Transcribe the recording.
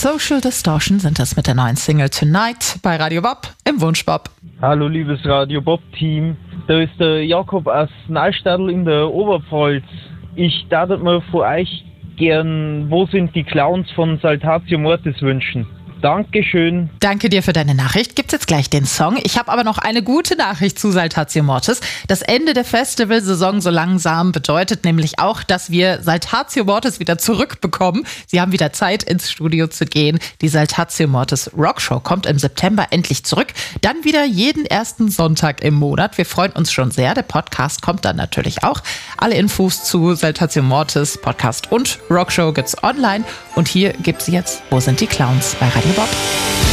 Social Distortion sind es mit der neuen Single Tonight bei Radio Bob im Wunschbob. Hallo liebes Radio Bob-Team, da ist der Jakob aus Neustädtel in der Oberpfalz. Ich darf mir von euch gern Wo sind die Clowns von Saltatio Mortis wünschen. Dankeschön. Danke dir für deine Nachricht. Gibt's jetzt gleich den Song. Ich habe aber noch eine gute Nachricht zu Saltatio Mortis. Das Ende der Festivalsaison so langsam bedeutet nämlich auch, dass wir Saltatio Mortis wieder zurückbekommen. Sie haben wieder Zeit, ins Studio zu gehen. Die Saltatio Mortis Rockshow kommt im September endlich zurück. Dann wieder jeden ersten Sonntag im Monat. Wir freuen uns schon sehr. Der Podcast kommt dann natürlich auch. Alle Infos zu Saltatio Mortis, Podcast und Rockshow gibt's online. Und hier gibt's jetzt Wo sind die Clowns bei Radio Bob.